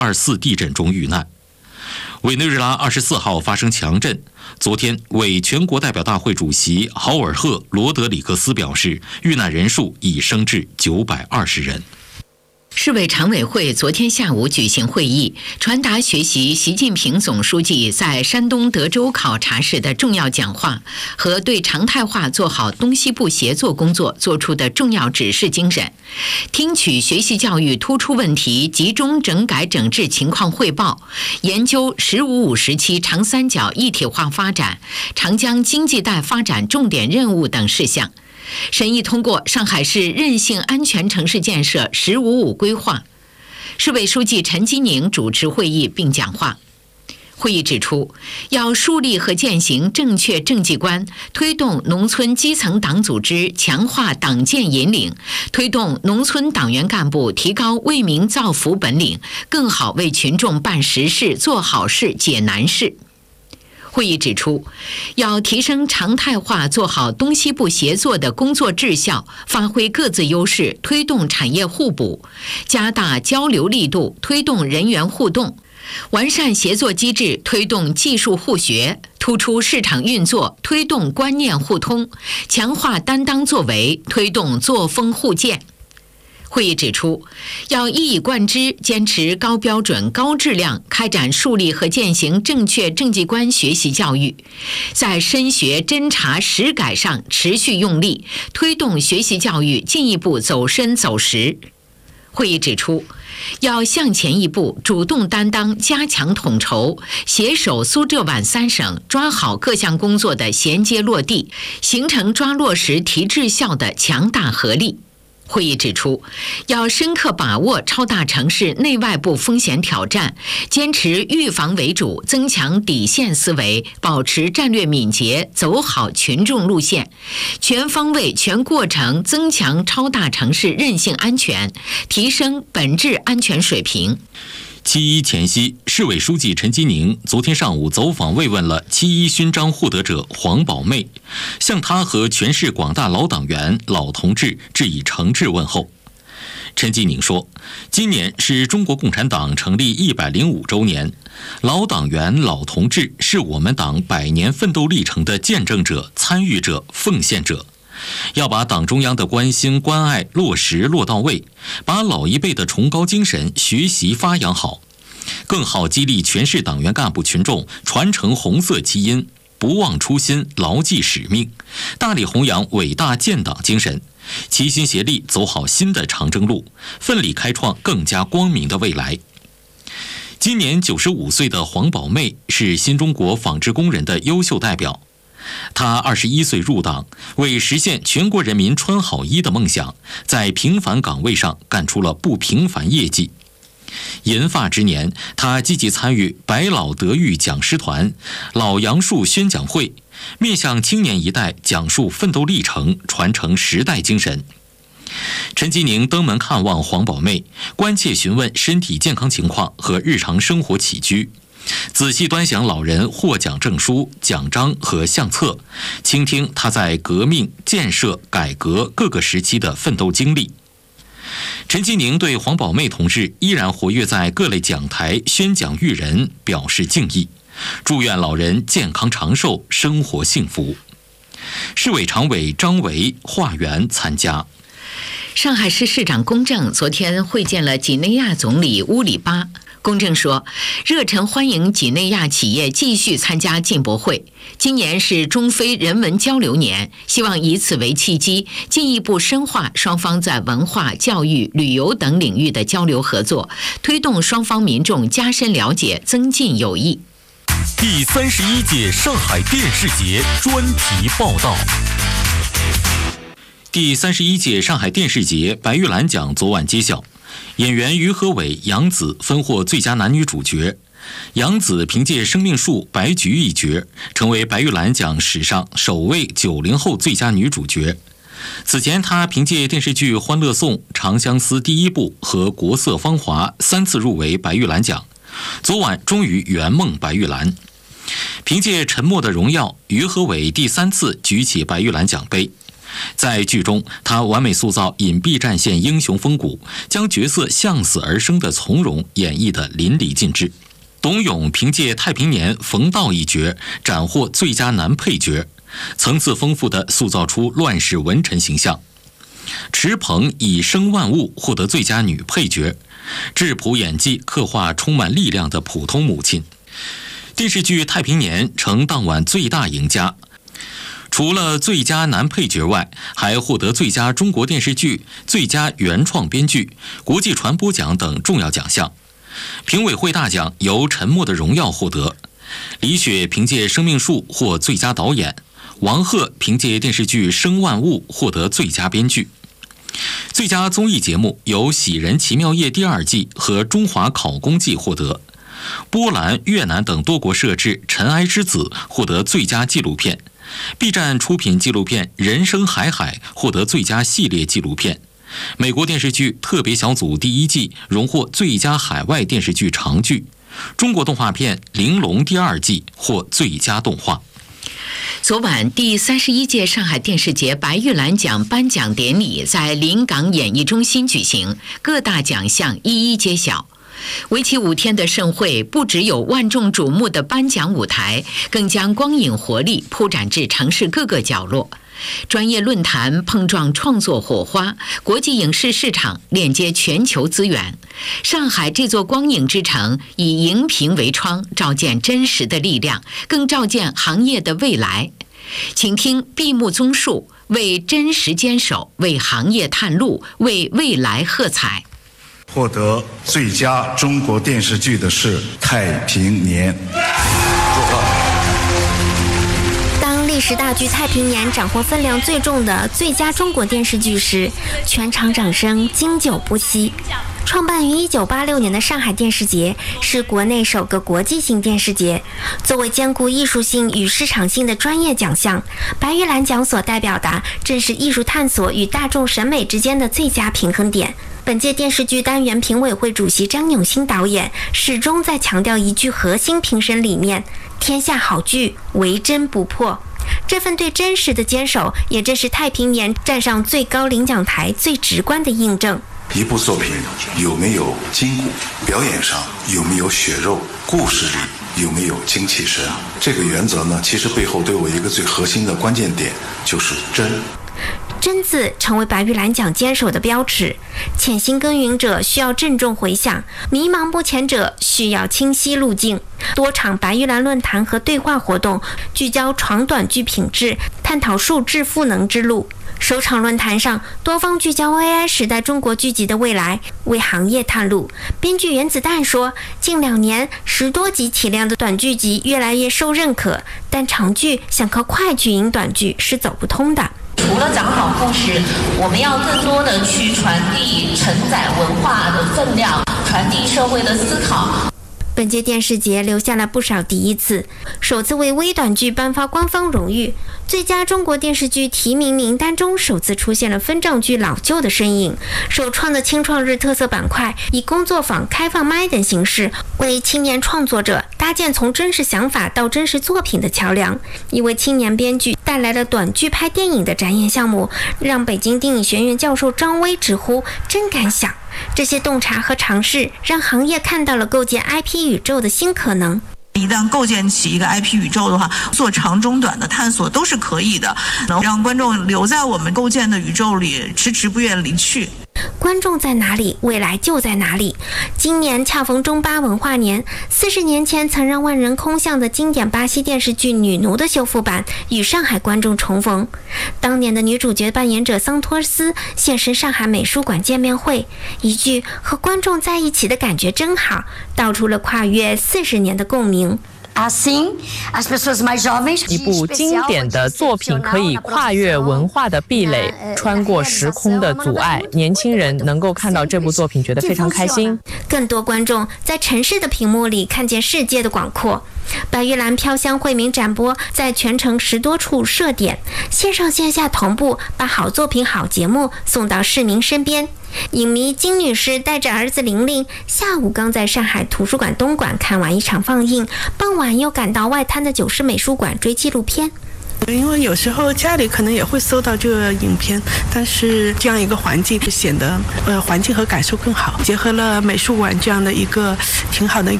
2.4地震中遇难。委内瑞拉24号发生强震，昨天为全国代表大会主席豪尔赫·罗德里格斯表示，遇难人数已升至920人。 市委常委会昨天下午举行会议，传达学习习近平总书记在山东德州考察时的重要讲话和对常态化做好东西部协作工作作出的重要指示精神，听取学习教育突出问题集中整改整治情况汇报，研究“15+5”时期长三角一体化发展、长江经济带发展重点任务等事项。审议通过上海市韧性安全城市建设“15+5”规划。市委书记陈吉宁主持会议并讲话。会议指出，要树立和践行正确政绩观，推动农村基层党组织强化党建引领，推动农村党员干部提高为民造福本领，更好为群众办实事、做好事、解难事。会议指出，要提升常态化做好东西部协作的工作质效，发挥各自优势，推动产业互补，加大交流力度，推动人员互动，完善协作机制，推动技术互学，突出市场运作，推动观念互通，强化担当作为，推动作风互鉴。会议指出，要一以贯之，坚持高标准、高质量，开展树立和践行正确政绩观学习教育，在深学、侦查、实改上持续用力，推动学习教育进一步走深走实。会议指出，要向前一步，主动担当，加强统筹，携手苏浙皖3省，抓好各项工作的衔接落地，形成抓落实提质效的强大合力。会议指出，要深刻把握超大城市内外部风险挑战，坚持预防为主，增强底线思维，保持战略敏捷，走好群众路线，全方位、全过程增强超大城市韧性安全，提升本质安全水平。 7.1前夕，市委书记陈吉宁昨天上午走访慰问了7.1勋章获得者黄宝妹，向她和全市广大老党员、老同志致以诚挚问候。陈吉宁说，今年是中国共产党成立105周年，老党员、老同志是我们党100年奋斗历程的见证者、参与者、奉献者。要把党中央的关心关爱落实落到位，把老一辈的崇高精神学习发扬好，更好激励全市党员干部群众传承红色基因，不忘初心，牢记使命，大力弘扬伟大建党精神，齐心协力走好新的长征路，奋力开创更加光明的未来。今年95岁的黄宝妹是新中国纺织工人的优秀代表。他21岁入党，为实现全国人民穿好衣的梦想，在平凡岗位上干出了不平凡业绩。银发之年，他积极参与百老德育讲师团、老杨树宣讲会，面向青年一代讲述奋斗历程，传承时代精神。陈吉宁登门看望黄宝妹，关切询问身体健康情况和日常生活起居，仔细端详老人获奖证书、奖章和相册，倾听他在革命、建设、改革各个时期的奋斗经历。陈吉宁对黄宝妹同志依然活跃在各类讲台宣讲育人表示敬意，祝愿老人健康长寿，生活幸福。市委常委张维、华元参加。 上海市市长龚正昨天会见了几内亚总理乌里巴。龚正说，热忱欢迎几内亚企业继续参加进博会。今年是中非人文交流年，希望以此为契机，进一步深化双方在文化、教育、旅游等领域的交流合作，推动双方民众加深了解，增进友谊。 第31届上海电视节专题报道。 第31届上海电视节白玉兰奖昨晚揭晓，演员于和伟、杨紫分获最佳男女主角。杨紫凭借《生命树》白菊一角，成为白玉兰奖史上首位90后最佳女主角。此前，她凭借电视剧《欢乐颂》《长相思》第一部和《国色芳华》3次入围白玉兰奖，昨晚终于圆梦白玉兰。凭借《沉默的荣耀》，于和伟第3次举起白玉兰奖杯。 在剧中，她完美塑造隐蔽战线英雄风骨，将角色向死而生的从容演绎得淋漓尽致。董永凭借《太平年》冯道一角斩获最佳男配角，层次丰富地塑造出乱世文臣形象。池鹏以生万物获得最佳女配角，质朴演技刻画充满力量的普通母亲。电视剧《太平年》成当晚最大赢家，除了最佳男配角外，还获得最佳中国电视剧、最佳原创编剧、国际传播奖等重要奖项。评委会大奖由《沉默的荣耀》获得，李雪凭借《生命树》获最佳导演，王鹤凭借电视剧《生万物》获得最佳编剧。最佳综艺节目由《喜人奇妙夜》第2季和《中华考公记》获得，波兰、越南等多国摄制《尘埃之子》获得最佳纪录片，B 站出品纪录片《人生海海》获得最佳系列纪录片。美国电视剧特别小组第1季荣获最佳海外电视剧长剧，中国动画片《玲珑》第2季获最佳动画。 昨晚第31届上海电视节白玉兰奖颁奖典礼在临港演艺中心举行，各大奖项一一揭晓。为期5天的盛会不只有万众瞩目的颁奖舞台，更将光影活力铺展至城市各个角落。专业论坛碰撞创作火花，国际影视市场链接全球资源。上海这座光影之城以荧屏为窗，照见真实的力量，更照见行业的未来。请听闭幕综述，为真实坚守，为行业探路，为未来喝彩。 获得最佳中国电视剧的是《太平年》。祝贺！ 当历史大剧《太平年》斩获分量最重的最佳中国电视剧时，全场掌声经久不息。创办于1986年的上海电视节是国内首个国际性电视节，作为兼顾艺术性与市场性的专业奖项，白玉兰奖所代表的正是艺术探索与大众审美之间的最佳平衡点。本届电视剧单元评委会主席张永新导演始终在强调一句核心评审理念：天下好剧，唯真不破。这份对真实的坚守，也正是太平年站上最高领奖台最直观的印证。 一部作品有没有筋骨，表演上有没有血肉，故事里有没有精气神，这个原则呢，其实背后对我一个最核心的关键点就是真。 真字成为白玉兰奖坚守的标尺，潜心耕耘者需要郑重回响，迷茫不前者需要清晰路径。多场白玉兰论坛和对话活动聚焦长短剧品质，探讨数致赋能之路。首场论坛上，多方聚焦 AI 时代中国剧集的未来，为行业探路。编剧原子弹说，近2年10多集体量的短剧集越来越受认可，但长剧想靠快去赢短剧是走不通的。 除了讲好故事，我们要更多的去传递承载文化的分量，传递社会的思考。 本届电视节留下了不少第一次，首次为微短剧颁发官方荣誉，最佳中国电视剧提名名单中首次出现了分账剧老旧的身影。首创的青创日特色板块以工作坊、开放麦等形式，为青年创作者搭建从真实想法到真实作品的桥梁。一位青年编剧带来了短剧拍电影的展演项目，让北京电影学院教授张威直呼真敢想。这些洞察和尝试让行业看到了构建 IP 宇宙的新可能。 一旦构建起一个 IP 宇宙的话，做长中短的探索都是可以的，能让观众留在我们构建的宇宙里，迟迟不愿离去。 观众在哪里，未来就在哪里。今年恰逢中巴文化年，40年前曾让万人空巷的经典巴西电视剧《女奴》的修复版与上海观众重逢。当年的女主角扮演者桑托斯现身上海美术馆见面会，一句和观众在一起的感觉真好，道出了跨越40年的共鸣。 一部经典的作品可以跨越文化的壁垒，穿过时空的阻碍，年轻人能够看到这部作品觉得非常开心。 更多观众在城市的屏幕里看见世界的广阔。白玉兰飘香惠民展播在全城10多处设点，线上线下同步把好作品好节目送到市民身边。影迷金女士带着儿子玲玲，下午刚在上海图书馆东馆看完一场放映，傍晚又赶到外滩的九市美术馆追纪录片。 因为有时候家里可能也会搜到这个影片，但是这样一个环境显得环境和感受更好，结合了美术馆这样的一个挺好的一